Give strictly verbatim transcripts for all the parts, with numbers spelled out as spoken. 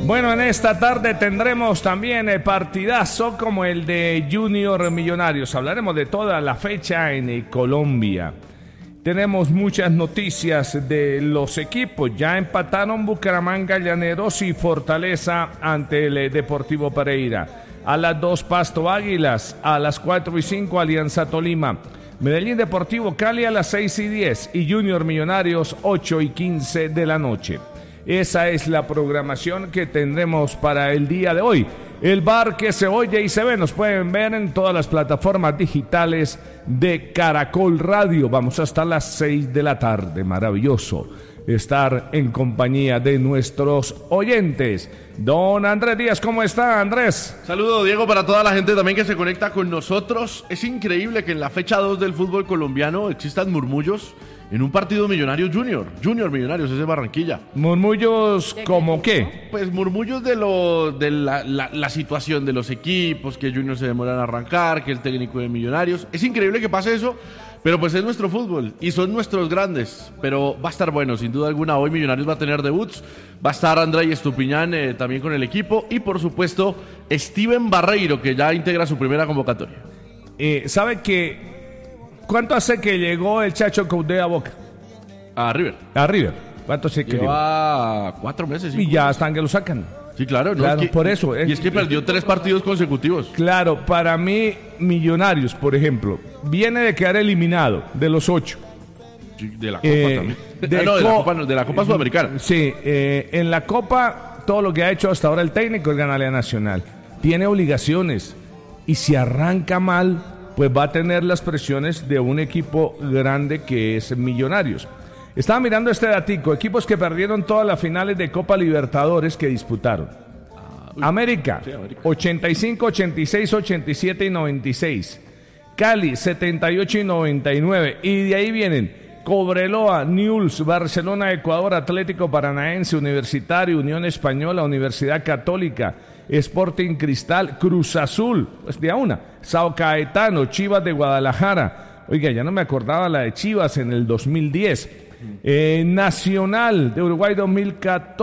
Bueno, en esta tarde tendremos también el partidazo como el de Junior Millonarios. Hablaremos de toda la fecha en eh, Colombia. Tenemos muchas noticias de los equipos. Ya empataron Bucaramanga, Llaneros y Fortaleza ante el eh, Deportivo Pereira. A las dos Pasto Águilas, a las cuatro y cinco Alianza Tolima. Medellín Deportivo Cali a las seis y diez y Junior Millonarios ocho y quince de la noche. Esa es la programación que tendremos para el día de hoy. El bar que se oye y se ve nos pueden ver en todas las plataformas digitales de Caracol Radio. Vamos hasta las seis de la tarde. Maravilloso estar en compañía de nuestros oyentes. Don Andrés Díaz, ¿cómo está, Andrés? Saludo, Diego, para toda la gente también que se conecta con nosotros. Es increíble que en la fecha dos del fútbol colombiano existan murmullos en un partido Millonarios Junior. Junior Millonarios, ese es Barranquilla. ¿Murmullos como qué? Pues murmullos de lo de la, la, la situación de los equipos, que Junior se demora en arrancar, que el técnico de Millonarios. Es increíble que pase eso, pero pues es nuestro fútbol y son nuestros grandes. Pero va a estar bueno, sin duda alguna. Hoy Millonarios va a tener debuts. Va a estar Andrés Estupiñán eh, también con el equipo. Y por supuesto, Steven Barreiro, que ya integra su primera convocatoria. Eh, ¿Sabe que cuánto hace que llegó el Chacho Coudet a Boca? A River. A River. ¿Cuánto hace que lleva? Cuatro meses. Y ya están que lo sacan. Sí, claro. No, claro, es que, por eso. Y es que perdió tres partidos consecutivos. Claro, para mí, Millonarios, por ejemplo, viene de quedar eliminado de los ocho. De la Copa eh, también. De, ah, no, de, co- la Copa, de la Copa Sudamericana. Sí, eh, en la Copa, todo lo que ha hecho hasta ahora el técnico es ganarle a Nacional. Tiene obligaciones. Y si arranca mal, pues va a tener las presiones de un equipo grande que es Millonarios. Estaba mirando este datico, equipos que perdieron todas las finales de Copa Libertadores que disputaron. Ah, uy, América, sí, América, ochenta y cinco, ochenta y seis, ochenta y siete y noventa y seis. Cali, setenta y ocho y noventa y nueve. Y de ahí vienen Cobreloa, Newell's, Barcelona, Ecuador, Atlético Paranaense, Universitario, Unión Española, Universidad Católica, Sporting Cristal, Cruz Azul, pues de a una, Sao Caetano, Chivas de Guadalajara. Oiga, ya no me acordaba la de Chivas en el dos mil diez. Eh, Nacional de Uruguay dos mil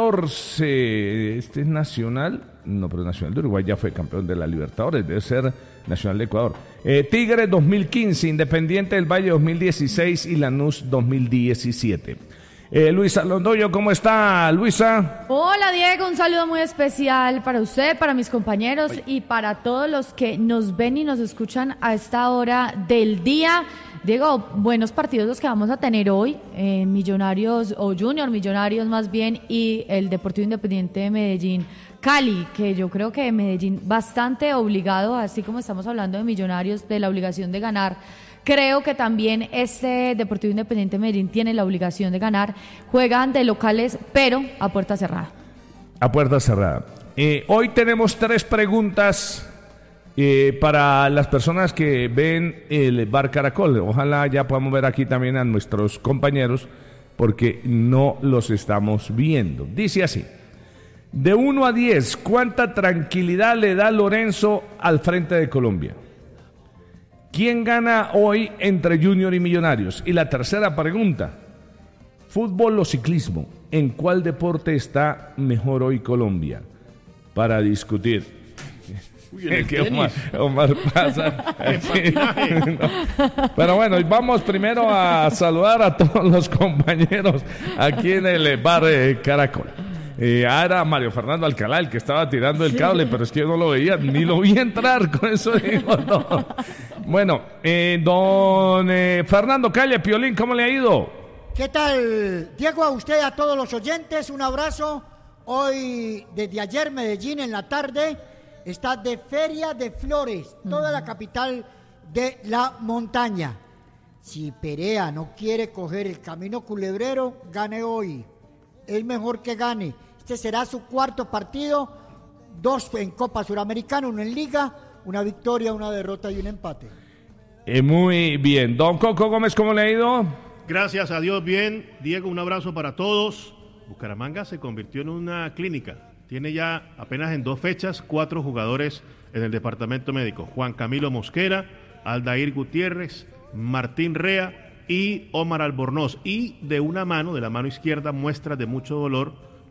catorce. ¿Este es Nacional? No, pero Nacional de Uruguay ya fue campeón de la Libertadores, debe ser Nacional de Ecuador. Eh, Tigre dos mil quince, Independiente del Valle dos mil dieciséis y Lanús dos mil diecisiete. Eh, Luisa Londoño, ¿cómo está, Luisa? Hola, Diego, un saludo muy especial para usted, para mis compañeros Ay. y para todos los que nos ven y nos escuchan a esta hora del día. Diego, buenos partidos los que vamos a tener hoy, eh, Millonarios o Junior Millonarios más bien, y el Deportivo Independiente de Medellín, Cali, que yo creo que Medellín bastante obligado, así como estamos hablando de Millonarios, de la obligación de ganar. Creo que también este Deportivo Independiente de Medellín tiene la obligación de ganar. Juegan de locales, pero a puerta cerrada. A puerta cerrada. Eh, hoy tenemos tres preguntas eh, para las personas que ven el Bar Caracol. Ojalá ya podamos ver aquí también a nuestros compañeros, porque no los estamos viendo. Dice así: de uno a diez, ¿cuánta tranquilidad le da Lorenzo al frente de Colombia? ¿Quién gana hoy entre Junior y Millonarios? Y la tercera pregunta, ¿fútbol o ciclismo? ¿En cuál deporte está mejor hoy Colombia? Para discutir. Uy, ¿en el que tenis? Omar, Omar pasa. No. Pero bueno, vamos primero a saludar a todos los compañeros aquí en el bar eh, Caracol. Eh, era Mario Fernando Alcalá el que estaba tirando el cable, pero es que yo no lo veía, ni lo vi entrar, con eso digo no. Bueno, eh, don eh, Fernando Calle, Piolín, ¿cómo le ha ido? ¿Qué tal, Diego? A usted, a todos los oyentes, un abrazo. Hoy, desde ayer, Medellín, en la tarde, está de Feria de Flores, toda la capital de la montaña. Si Perea no quiere coger el camino culebrero, gane hoy. Es mejor que gane. Este será su cuarto partido, dos en Copa Suramericana, uno en Liga, una victoria, una derrota y un empate. Eh, muy bien. Don Coco Gómez, ¿cómo le ha ido? Gracias a Dios, bien. Diego, un abrazo para todos. Bucaramanga se convirtió en una clínica. Tiene ya apenas en dos fechas cuatro jugadores en el departamento médico. Juan Camilo Mosquera, Aldair Gutiérrez, Martín Rea y Omar Albornoz. Y de una mano, de la mano izquierda, muestras de mucho dolor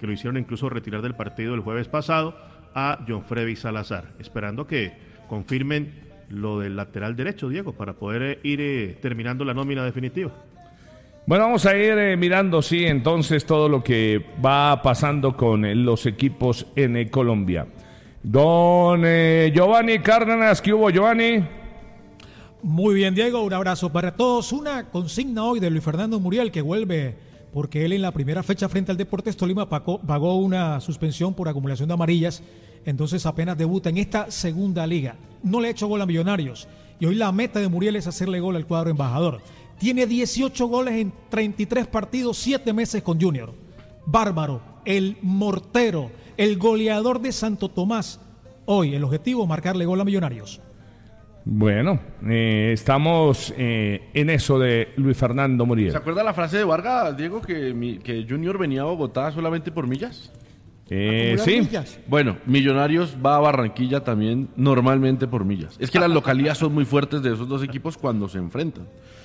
que lo hicieron incluso retirar del partido el jueves pasado, a John Freddy Salazar, esperando que confirmen lo del lateral derecho, Diego, para poder eh, ir eh, terminando la nómina definitiva. Bueno, vamos a ir eh, mirando, sí, entonces todo lo que va pasando con eh, los equipos en eh, Colombia. Don eh, Giovanni Cárdenas, ¿qué hubo, Giovanni? Muy bien, Diego, un abrazo para todos. Una consigna hoy de Luis Fernando Muriel, que vuelve porque él en la primera fecha frente al Deportes Tolima pagó, pagó una suspensión por acumulación de amarillas, entonces apenas debuta en esta segunda liga. No le ha hecho gol a Millonarios y hoy la meta de Muriel es hacerle gol al cuadro embajador. Tiene dieciocho goles en treinta y tres partidos, siete meses con Junior. Bárbaro, el mortero, el goleador de Santo Tomás. Hoy el objetivo es marcarle gol a Millonarios. Bueno, eh, estamos eh, en eso de Luis Fernando Muriel. ¿Se acuerda la frase de Vargas, Diego, que, mi, que Junior venía a Bogotá solamente por millas? Eh, sí. Millas. Bueno, Millonarios va a Barranquilla también normalmente por millas. Es que las localías son muy fuertes de esos dos equipos cuando se enfrentan.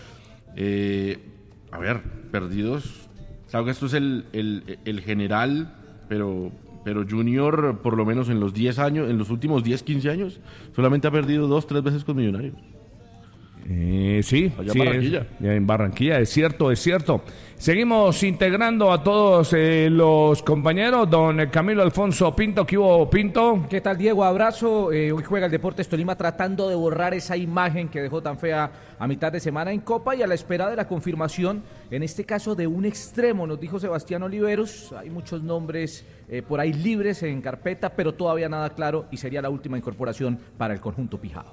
Eh, a ver, perdidos. Claro que esto es el, el, el general, pero... Pero Junior, por lo menos en los diez años, en los últimos diez, quince años, solamente ha perdido dos, tres veces con Millonarios. Eh, sí, Allá sí, en Barranquilla. Es, en Barranquilla, es cierto, es cierto. Seguimos integrando a todos eh, los compañeros. Don Camilo Alfonso Pinto, ¿qué hubo, Pinto? ¿Qué tal, Diego? Abrazo. Eh, hoy juega el Deportes Tolima tratando de borrar esa imagen que dejó tan fea a mitad de semana en Copa y a la espera de la confirmación, en este caso de un extremo, nos dijo Sebastián Oliveros. Hay muchos nombres eh, por ahí libres en carpeta, pero todavía nada claro y sería la última incorporación para el conjunto pijao.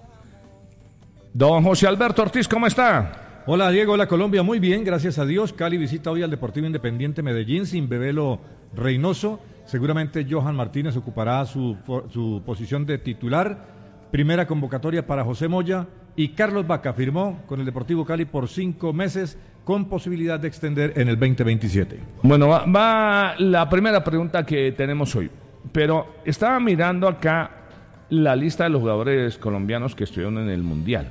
Don José Alberto Ortiz, ¿cómo está? Hola Diego, hola Colombia, muy bien, gracias a Dios. Cali visita hoy al Deportivo Independiente Medellín sin Bebelo Reynoso. Seguramente Johan Martínez ocupará su, su posición de titular. Primera convocatoria para José Moya y Carlos Vaca firmó con el Deportivo Cali por cinco meses con posibilidad de extender en el veinte veintisiete. Bueno, va, va la primera pregunta que tenemos hoy. Pero estaba mirando acá la lista de los jugadores colombianos que estuvieron en el Mundial,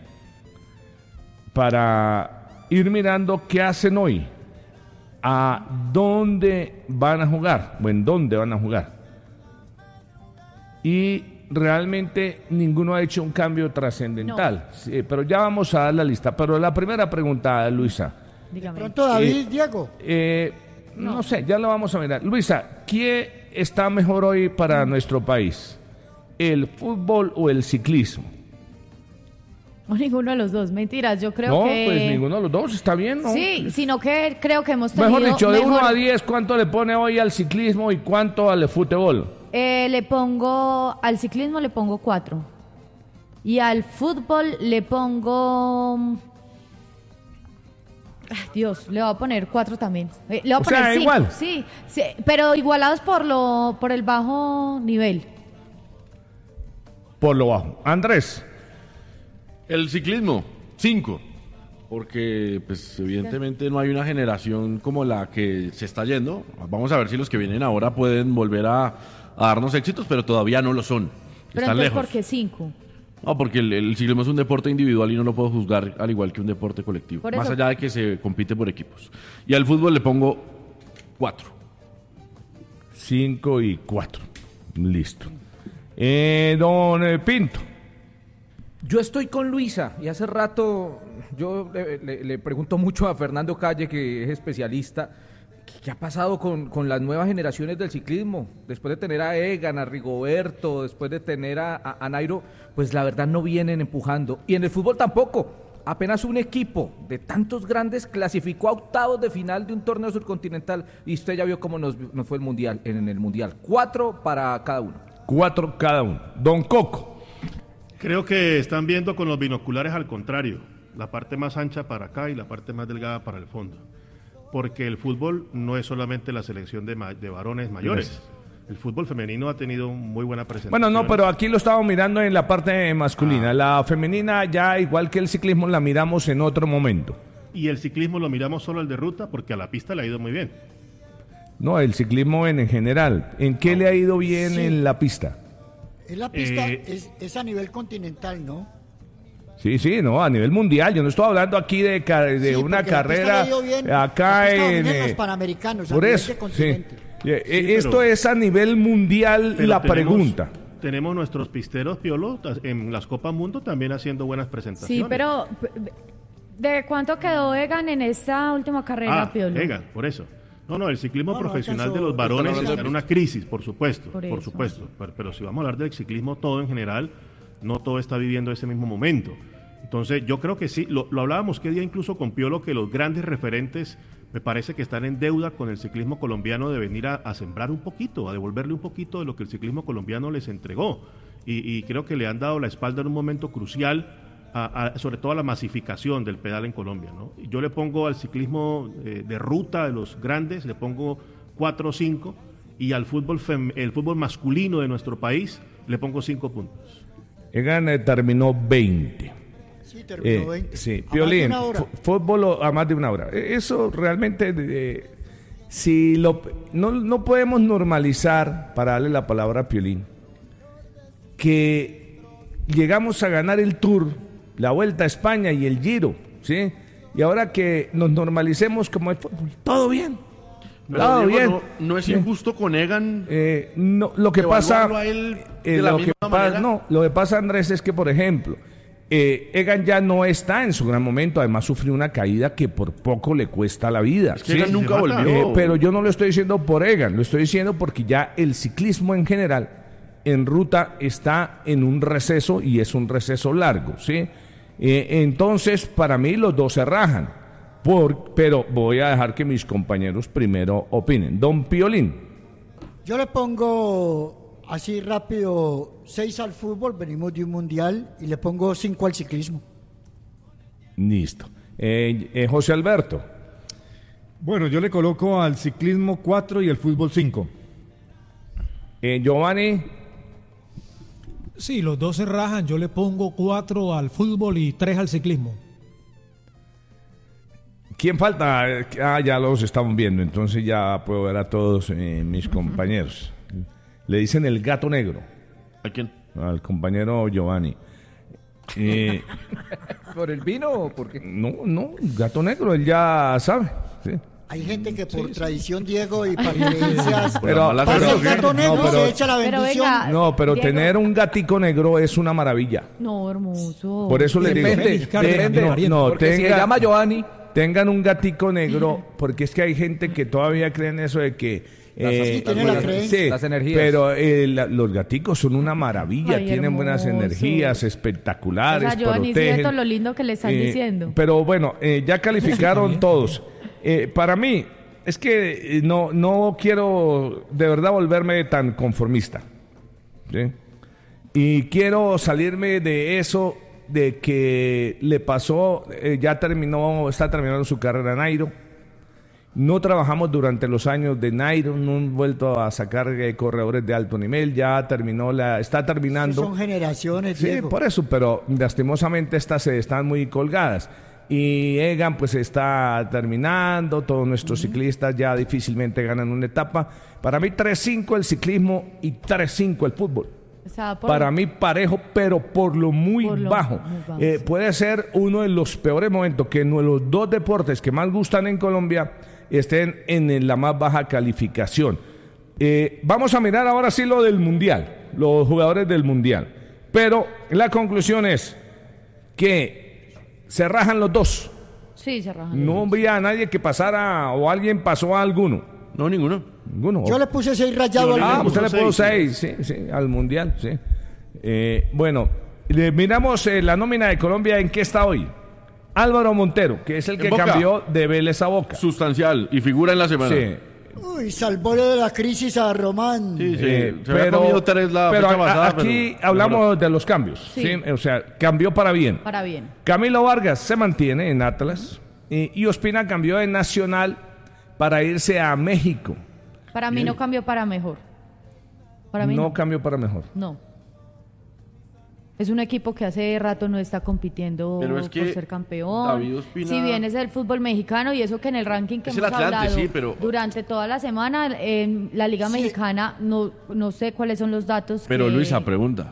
para ir mirando qué hacen hoy, a dónde van a jugar, o en dónde van a jugar. Y realmente ninguno ha hecho un cambio trascendental. No. Sí, pero ya vamos a dar la lista. Pero la primera pregunta, Luisa. Dígame. Pronto David, eh, Diego. Eh, no. no sé, ya lo vamos a mirar. Luisa, ¿quién está mejor hoy para nuestro país? ¿El fútbol o el ciclismo? O ninguno de los dos, mentiras, yo creo no, que... No, pues ninguno de los dos, está bien, ¿no? Sí, sino que creo que hemos tenido... Mejor dicho, de mejor... uno a diez, ¿cuánto le pone hoy al ciclismo y cuánto al fútbol? Eh, le pongo, al ciclismo le pongo cuatro. Y al fútbol le pongo... Ay, Dios, le voy a poner cuatro también. Eh, le voy a o poner sea, cinco, igual. Sí, sí, pero igualados por, lo, por el bajo nivel. Por lo bajo. Andrés. El ciclismo, cinco, porque pues evidentemente no hay una generación como la que se está yendo. Vamos a ver si los que vienen ahora pueden volver a, a darnos éxitos, pero todavía no lo son. Pero están entonces, lejos. ¿por qué cinco? No, porque el, el ciclismo es un deporte individual y no lo puedo juzgar al igual que un deporte colectivo, más allá de que se compite por equipos. Y al fútbol le pongo cuatro. Cinco y cuatro. Listo. Eh, don eh, Pinto. Yo estoy con Luisa y hace rato yo le, le, le pregunto mucho a Fernando Calle, que es especialista, ¿qué ha pasado con, con las nuevas generaciones del ciclismo? Después de tener a Egan, a Rigoberto, después de tener a, a, a Nairo, pues la verdad no vienen empujando. Y en el fútbol tampoco. Apenas un equipo de tantos grandes clasificó a octavos de final de un torneo surcontinental y usted ya vio cómo nos, nos fue el mundial, en el mundial. Cuatro para cada uno. Cuatro cada uno. Don Coco. Creo que están viendo con los binoculares al contrario, la parte más ancha para acá y la parte más delgada para el fondo, porque el fútbol no es solamente la selección de, ma- de varones mayores. Gracias. El fútbol femenino ha tenido muy buena presentación. Bueno, no, pero aquí lo estamos mirando en la parte masculina. Ah. La femenina ya, igual que el ciclismo, la miramos en otro momento. Y el ciclismo lo miramos solo el de ruta porque a la pista le ha ido muy bien. No, el ciclismo en, en general. ¿En qué no. le ha ido bien sí. en la pista? En la pista eh, es, es a nivel continental, ¿no? Sí, sí, no, a nivel mundial. Yo no estoy hablando aquí de, de sí, una carrera bien, acá en, en los Panamericanos. Por eso, sí. Eh, Sí, Esto pero- es a nivel mundial Pero la tenemos- pregunta. Tenemos nuestros pisteros Piolo en las Copas Mundo también haciendo buenas presentaciones. Sí, pero ¿de cuánto quedó Egan en esta última carrera, Ah, Piolo? Egan, por eso. No, no, el ciclismo No, no profesional alcanzó- de los varones Están hablando está en de una crisis, por supuesto, Por por, eso. supuesto. Pero, pero si vamos a hablar del ciclismo todo en general, no todo está viviendo ese mismo momento. Entonces, yo creo que sí, lo, lo hablábamos que día incluso con Piolo, que los grandes referentes me parece que están en deuda con el ciclismo colombiano de venir a, a sembrar un poquito, a devolverle un poquito de lo que el ciclismo colombiano les entregó. Y, y creo que le han dado la espalda en un momento crucial, a, a, sobre todo a la masificación del pedal en Colombia, ¿no? Yo le pongo al ciclismo eh, de ruta de los grandes, le pongo cuatro o cinco, y al fútbol fem- el fútbol masculino de nuestro país le pongo cinco puntos. Egan eh, terminó veinte. Sí, terminó Eh, veinte. sí, A más de Piolín, una hora. fu- fútbol o- a más de una hora. Eh, Eso realmente, eh, si lo, no, no podemos normalizar, para darle la palabra a Piolín, que llegamos a ganar el Tour, la Vuelta a España y el Giro, ¿sí? Y ahora que nos normalicemos como el fútbol, todo bien, Pero, todo Diego, bien. no, no es Sí. injusto con Egan. Eh, no, lo que pasa, evaluarlo a él eh, de la lo que misma pa- manera. no, lo que pasa, Andrés, es que por ejemplo, eh, Egan ya no está en su gran momento, además sufrió una caída que por poco le cuesta la vida. Es que ¿sí? Egan nunca Se mata. volvió. Eh, pero yo no lo estoy diciendo por Egan, lo estoy diciendo porque ya el ciclismo en general en ruta está en un receso y es un receso largo, ¿sí? Eh, entonces, para mí los dos se rajan, por, pero voy a dejar que mis compañeros primero opinen. Don Piolín. Yo le pongo así rápido seis al fútbol, venimos de un mundial, y le pongo cinco al ciclismo. Listo. Eh, eh, José Alberto. Bueno, yo le coloco al ciclismo cuatro y el fútbol cinco. Eh, Giovanni. Sí, los dos se rajan. Yo le pongo cuatro al fútbol y tres al ciclismo. ¿Quién falta? Eh, Ah, ya los estamos viendo, entonces ya puedo ver a todos eh, mis compañeros. Le dicen el gato negro ¿A quién? al compañero Giovanni. Eh, ¿Por el vino o por qué? no, no, gato negro, él ya sabe. Sí. Hay gente que por tradición, Diego, y para creencias, Pero- mala pasa pero- el gato negro, no, pero- se echa la Pero bendición. venga, No, pero Diego. tener un gatico negro es una maravilla. No, hermoso. Por eso le digo. Depende, Ricardo, te- depende, no, pariente. no, Porque si se tenga- llama Giovanni, tengan un gatico negro, porque es que hay gente que todavía cree en eso de que... Las- eh, Sí, tiene la bueno, creencia. sí, Las energías. pero eh, la- los gaticos son una maravilla, Ay, tienen buenas hermoso. energías O espectaculares, sea, Giovanni, sí, protegen. esto es lo lindo que le están Eh, diciendo. Pero bueno, eh, ya calificaron todos. Eh, para mí, es que eh, no, no quiero de verdad volverme tan conformista. ¿Sí? Y quiero salirme de eso de que le pasó, eh, ya terminó, está terminando su carrera Nairo. No trabajamos durante los años de Nairo, no han vuelto a sacar eh, corredores de alto nivel, ya terminó la, está terminando. Son generaciones, Sí, Diego. por eso, pero lastimosamente estas se están muy colgadas. Y Egan pues está terminando, todos nuestros ciclistas ya difícilmente ganan una etapa. Para mí tres cinco el ciclismo y tres cinco el fútbol. O sea, por- Para mí parejo, pero por lo muy Por lo bajo. muy bajo, Eh, sí. puede ser uno de los peores momentos que en los dos deportes que más gustan en Colombia estén en la más baja calificación. Eh, vamos a mirar ahora sí lo del Mundial, los jugadores del Mundial. Pero la conclusión es que se rajan los dos. Sí, se rajan. No había nadie que pasara o alguien pasó a alguno. No, ninguno. Ninguno. Yo le puse seis rayado Yo al Ah, le fútbol. usted le puso seis, seis, sí, sí, al Mundial, sí. Eh, bueno, le miramos eh, la nómina de Colombia, ¿en qué está hoy? Álvaro Montero, que es el En que Boca. cambió de Vélez a Boca. Sustancial y figura en la semana. Sí. Uy, salvó de la crisis a Román. Sí, sí. Eh, se había comido tres la pero fecha a- pasada, aquí pero- hablamos de los cambios, Sí. ¿sí? O sea, cambió para bien. Para bien. Camilo Vargas se mantiene en Atlas y, y Ospina cambió de Nacional para irse a México. Para mí no cambió para mejor. Para mí no, no. cambió para mejor. No. Es un equipo que hace rato no está compitiendo Pero es que por ser campeón. David Ospina- Si bien es del fútbol mexicano y eso que en el ranking que Es el hemos Atlante, hablado sí, pero- durante toda la semana en la Liga Sí. Mexicana, no, no sé cuáles son los datos. Pero que- Luisa, pregunta.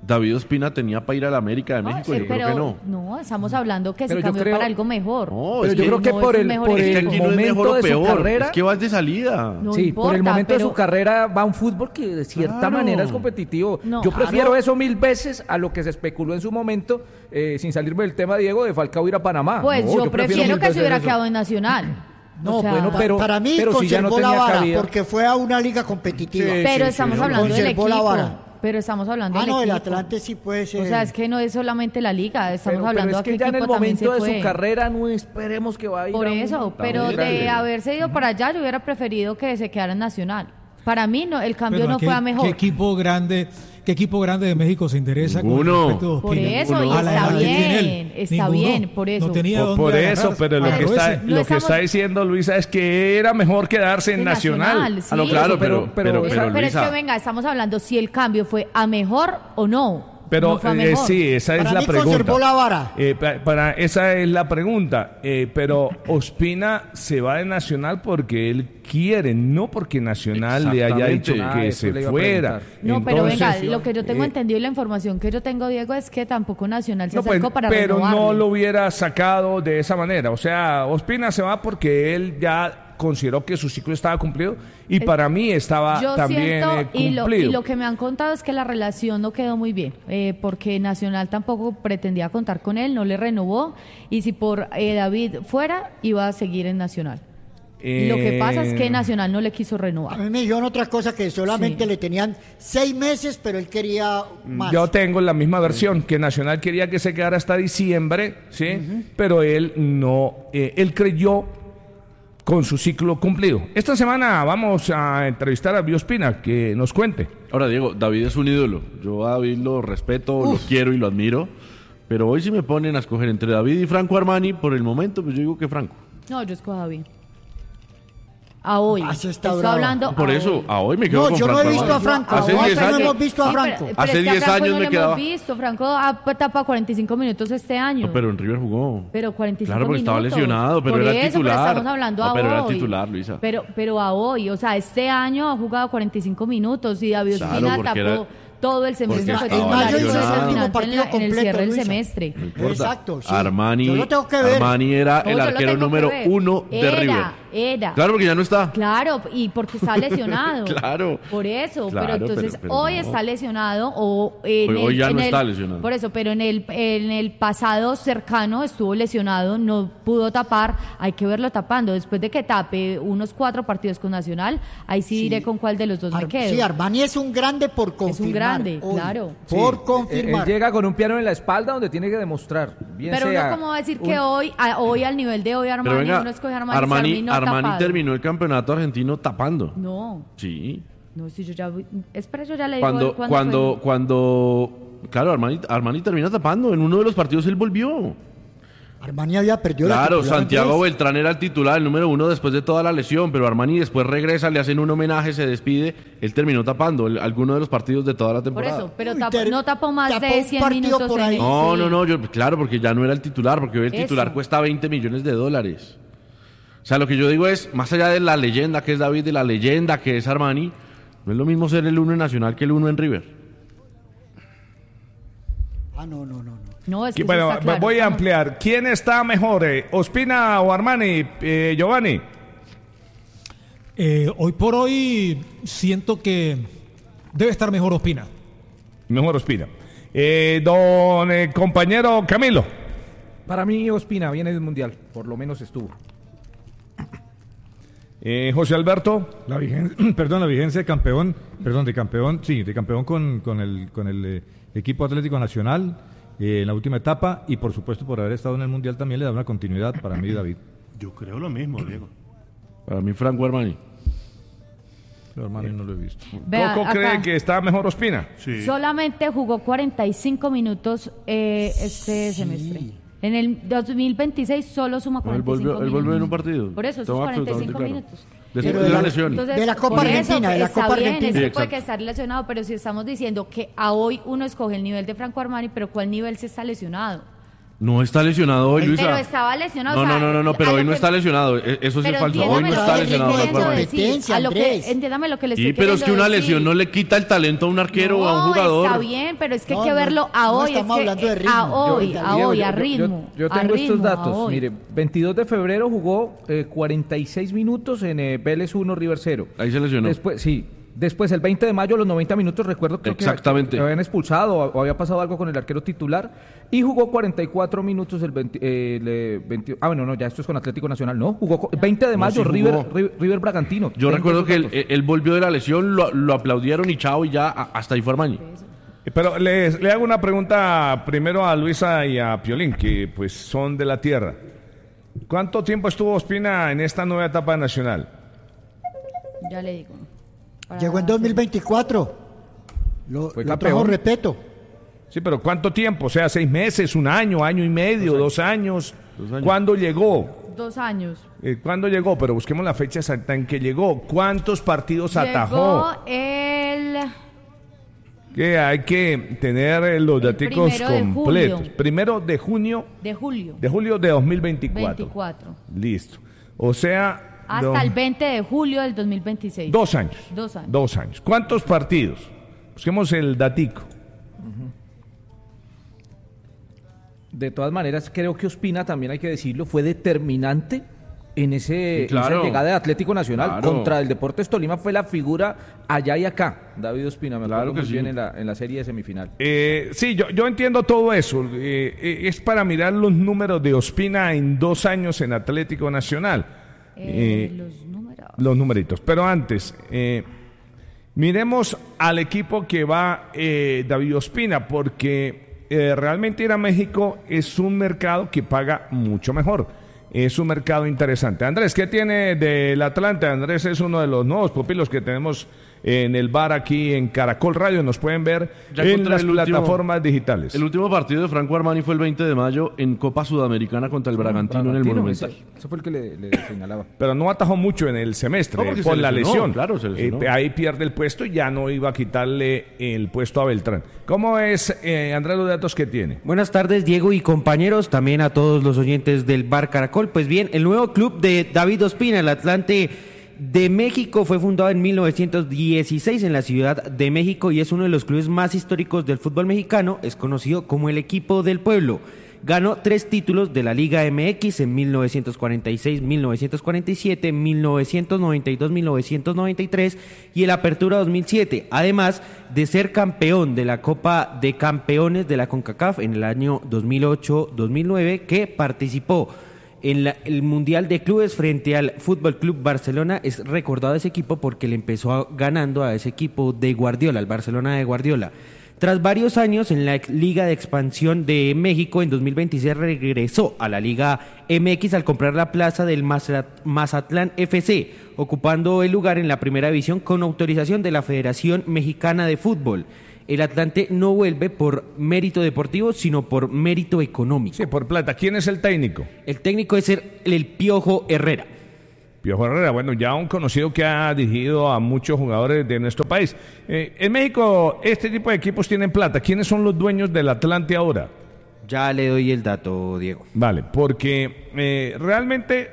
David Ospina tenía para ir a la América de México, No, yo eh, pero creo que no. no, estamos hablando que Pero se yo cambió creo- para algo mejor. No, Pero es yo que creo que no por es el, mejor por es que el aquí no es mejor momento o de su peor, carrera. es que vas de salida. No sí, por el importa, momento de pero- su carrera va un fútbol que de cierta Claro. manera es competitivo. No, Yo prefiero claro. eso mil veces a lo que se especuló en su momento, eh, sin salirme del tema, Diego, de Falcao ir a Panamá. Pues No, yo, prefiero mil que se veces hubiera eso. quedado en Nacional. No, O sea, bueno, pero- para mí pero si ya no conservó la tenía vara cabida. porque fue a una liga competitiva. Sí, pero sí, estamos sí, hablando del conservó equipo. la vara. Pero estamos hablando Ah, del no, el equipo. Atlante sí puede ser. O sea, es que no es solamente la liga, estamos Pero, pero hablando es que de ya qué en el equipo también momento de se su fue. carrera no esperemos que vaya a ir Por a un- eso, pero muy grande. de haberse ido para allá, yo hubiera preferido que se quedara en Nacional. Para mí, no, el cambio Pero no ¿qué- fue a mejor. ¿Qué equipo grande, qué equipo grande de México se interesa Ninguno. con respecto a Por Ospina? eso, y A la está edad que tiene bien, él. está Ninguno. bien, por eso. No tenía Por, dónde por agarrar. eso, pero lo Claro, que está, ese. No lo que estamos- está diciendo Luisa es que era mejor quedarse en En Nacional. sí. Ah, no, claro, pero, pero- pero, Eso, pero, pero es Luisa, que venga, estamos hablando si el cambio fue a mejor o no. Pero No fue a eh, mejor. sí, esa es Para la mí pregunta. conservó la vara. Eh, pa- para esa es la pregunta. Eh, pero Ospina se va de Nacional porque él quiere, no porque Nacional le haya dicho Exactamente. Ah, que eso se le iba a fuera. preguntar. No, pero venga, Entonces, lo que yo tengo eh, entendido y la información que yo tengo, Diego, es que tampoco Nacional se no, pues, acercó para pero no renovarle. lo hubiera sacado de esa manera. O sea, Ospina se va porque él ya consideró que su ciclo estaba cumplido y para mí estaba Yo también siento, eh, y, lo, cumplido. y lo que me han contado es que la relación no quedó muy bien, eh, porque Nacional tampoco pretendía contar con él, no le renovó, y si por eh, David fuera, iba a seguir en Nacional. Y lo que pasa es que Eh, Nacional no le quiso A renovar. mí me dijeron otra cosa que solamente Sí. le tenían seis meses, pero él quería más. Yo tengo la misma versión, que Nacional quería que se quedara hasta diciembre, ¿sí? Pero él no, eh, él creyó con su ciclo cumplido. Esta semana vamos a entrevistar a Biospina, que nos cuente. ahora Diego, David es un ídolo. Yo a David lo respeto, lo quiero y lo admiro. Pero hoy si me ponen a escoger entre David y Franco Armani, por el momento, pues yo digo que Franco. No, yo escojo a David. A hoy. Ah, se está Estoy bravo. hablando Por a eso, hoy. a hoy me quedo No, con yo no Franco he visto a Armani. Franco. Hace Ahora diez no años. hemos visto a Sí, Franco. pero- pero Hace es que a diez Franco años no me lo quedaba. hemos visto. Franco ha tapado cuarenta y cinco minutos este año. No, pero en River jugó. Pero cuarenta y cinco Claro, porque estaba minutos. lesionado, pero Por era eso, titular. Pero estamos hablando No, a pero era hoy. titular, Luisa. Pero, pero a hoy, o sea, este año ha jugado cuarenta y cinco minutos y David Claro, Ospina porque tapó era- todo el semestre. porque Fue estaba titular y fue lesionado. determinante El partido en, la- en el completo, cierre del Luisa. semestre. No importa. Exacto, sí. Armani, Yo lo tengo que ver. Armani era No, el yo lo arquero tengo que número ver. uno de Era, River. Era. Claro, porque ya no está. Claro, y porque está lesionado. Claro. Por eso, Claro, pero entonces pero- pero hoy no. está lesionado o en Hoy- el, hoy ya en no el- está lesionado. Por eso, pero en el en el pasado cercano estuvo lesionado, no pudo tapar, hay que verlo tapando. Después de que tape unos cuatro partidos con Nacional, ahí sí, diré con cuál de los dos Ar- me quedo. Sí, Armani es un grande por confirmar. grande, hoy. claro. Por Sí, confirmar. Él llega con un piano en la espalda donde tiene que demostrar. Bien Pero sea uno cómo va a decir que un- hoy, a- hoy al nivel de hoy Armani, Pero venga, uno escoge a Armani, Armani, Armani no Armani tapado. terminó el campeonato argentino tapando. No, Sí. no, si yo ya, vi- espera, yo ya le digo Cuando, cuándo cuando, fue. cuando, claro, Armani, Armani termina tapando. En uno de los partidos él volvió. Armani había perdido la Claro, titularidad. Santiago Beltrán era el titular, el número uno después de toda la lesión, pero Armani después regresa, le hacen un homenaje, se despide. Él terminó tapando el- alguno de los partidos de toda la Por temporada. eso, pero Uy, tapó- ter- no tapó más tapó de un cien partido minutos por en ahí. el- No, sí. no, no, yo, claro, porque ya no era el titular, porque hoy el Eso. titular cuesta veinte millones de dólares. O sea, lo que yo digo es, más allá de la leyenda que es David, de la leyenda que es Armani, no es lo mismo ser el uno en Nacional que el uno en River. Ah, no, no, no. no. No, es que Y eso bueno, está claro. voy a Estamos- ampliar. ¿Quién está mejor, eh, Ospina o Armani, eh, Giovanni? Eh, hoy por hoy siento que debe estar mejor Ospina. Mejor Ospina. Eh, don eh, compañero Camilo. Para mí Ospina viene del Mundial, por lo menos estuvo. Eh, José Alberto. La vigencia, perdón, la vigencia de campeón, perdón, de campeón, sí, de campeón con, con el, con el eh, equipo Atlético Nacional eh, en la última etapa y por supuesto por haber estado en el Mundial también le da una continuidad para mí, David. Yo creo lo mismo, Diego. Para mí, Franco Armani. Pero hermano, no lo he visto. Vea, ¿Coco acá. cree que está mejor Ospina? Sí. Solamente jugó cuarenta y cinco minutos eh, este semestre. En el dos mil veintiséis solo suma Él cuarenta y cinco volvió, él minutos. volvió en un partido. Por eso, esos Estaba cuarenta y cinco absolutamente claro. minutos. Después Pero de de la la- lesión. Entonces, De la Copa por eso, Argentina, de la está Copa bien, Argentina. es que Sí, puede exacto. que estar lesionado, pero si estamos diciendo que a hoy uno escoge el nivel de Franco Armani, pero ¿cuál nivel se está lesionado? No está lesionado hoy, Luisa. Pero estaba lesionado. No, o sea, no, no, no, no, pero a hoy lo no que- está lesionado. E- Eso sí es Pero falso. Hoy entiéndame no lo está que le lesionado. estoy tal queriendo cual. decir. Competencia, A lo que, Andrés. entiéndame lo que le estoy Sí, pero es que queriendo una decir. lesión no le quita el talento a un arquero o a un No, jugador. está bien, pero es que hay No, que no, verlo a no hoy. estamos es que, hablando de eh, ritmo. A hoy, Yo- a Diego, hoy, yo- a yo- ritmo. Yo, yo a tengo ritmo, estos a datos. hoy. Mire, veintidós de febrero jugó eh, cuarenta y seis minutos en eh, Vélez uno, River cero. Ahí se lesionó. Después, sí. Después, el veinte de mayo, a los noventa minutos, recuerdo creo que- Exactamente. que habían expulsado o, o había pasado algo con el arquero titular. Y jugó cuarenta y cuatro minutos el veinte, eh, el, eh, veinte. Ah, bueno, no, ya esto es con Atlético Nacional. No, jugó co- veinte de No, mayo, sí jugó. River, River, River Bragantino. Yo Tengo recuerdo esos que él, datos. él volvió de la lesión, lo, lo aplaudieron y chao, y ya a- hasta ahí fue Armani. Pero les, le hago una pregunta primero a Luisa y a Piolín, que pues son de la tierra. ¿Cuánto tiempo estuvo Ospina en esta nueva etapa nacional? Ya le digo. Para Llegó en dos mil veinticuatro. Lo, Fue lo campeón. trajo Repeto. Sí, pero ¿cuánto tiempo? O sea, seis meses, un año, año y medio, dos años. Dos años. ¿Cuándo llegó? Dos años. Eh, ¿Cuándo llegó? Pero busquemos la fecha exacta en que llegó. ¿Cuántos partidos atajó? Llegó el... Que hay que tener eh, los El daticos primero de completos. julio. Primero de junio, de julio. de julio de dos mil veinticuatro. veinticuatro. Listo. O sea, Hasta do- el veinte de julio del dos mil veintiséis. dos años. Dos años. Dos años. ¿Cuántos partidos? Busquemos el datico. De todas maneras, creo que Ospina, también hay que decirlo, fue determinante en, ese, Sí, claro. en esa llegada de Atlético Nacional. Claro. Contra el Deportes Tolima fue la figura allá y acá. David Ospina, me Claro acuerdo que muy sí. bien en la, en la serie de semifinal. Eh, sí, yo, yo entiendo todo eso. Eh, eh, es para mirar los números de Ospina en dos años en Atlético Nacional. Eh, Eh, los números. los numeritos. Pero antes, eh, miremos al equipo que va eh, David Ospina, porque eh, realmente ir a México es un mercado que paga mucho mejor. Es un mercado interesante. Andrés, ¿qué tiene del Atlante? Andrés es uno de los nuevos pupilos que tenemos en el bar aquí en Caracol Radio. Nos pueden ver Ya en encontré las el último- plataformas digitales. El último partido de Franco Armani fue el veinte de mayo en Copa Sudamericana contra el Bragantino, en el Bragantino, Monumental. ese- Eso fue el que le, le señalaba. Pero no atajó mucho en el semestre No, porque por se la lesionó, lesión. claro, se lesionó. Eh, ahí pierde el puesto y ya no iba a quitarle el puesto a Beltrán. ¿Cómo es, eh, Andrés, los datos que tiene? Buenas tardes, Diego y compañeros, también a todos los oyentes del Bar Caracol. Pues bien, el nuevo club de David Ospina, el Atlante de México, fue fundado en mil novecientos dieciséis en la Ciudad de México y es uno de los clubes más históricos del fútbol mexicano. Es conocido como el equipo del pueblo. Ganó tres títulos de la Liga M X en mil novecientos cuarenta y seis, mil novecientos cuarenta y siete, mil novecientos noventa y dos, mil novecientos noventa y tres y el Apertura dos mil siete, además de ser campeón de la Copa de Campeones de la CONCACAF en el año dos mil ocho dos mil nueve, que participó en la- el Mundial de Clubes frente al Fútbol Club Barcelona. Es recordado ese equipo porque le empezó a- ganando a ese equipo de Guardiola, el Barcelona de Guardiola. Tras varios años en la ex- Liga de Expansión de México, en dos mil veintiséis regresó a la Liga M X al comprar la plaza del Mazat- Mazatlán F C, ocupando el lugar en la primera división con autorización de la Federación Mexicana de Fútbol. El Atlante no vuelve por mérito deportivo, sino por mérito económico. Sí, por plata. ¿Quién es el técnico? El técnico es el, el Piojo Herrera. Piojo Herrera, bueno, ya un conocido que ha dirigido a muchos jugadores de nuestro país. Eh, en México, este tipo de equipos tienen plata. ¿Quiénes son los dueños del Atlante ahora? Ya le doy el dato, Diego. Vale, porque eh, realmente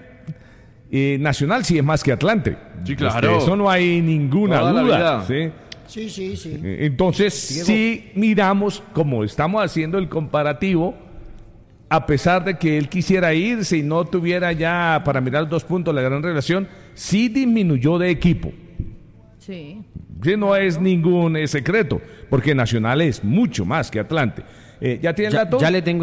eh, Nacional sí es más que Atlante. Sí, claro. Este, eso no hay ninguna Toda la duda. vida. ¿sí? Sí, sí, sí. Eh, Entonces, si miramos, como estamos haciendo el comparativo, a pesar de que él quisiera irse y no tuviera ya para mirar dos puntos la gran relación, sí disminuyó de equipo. Sí. Sí, no es ningún eh, secreto, porque Nacional es mucho más que Atlante. Eh, ¿Ya tiene el Ya, dato? ya le tengo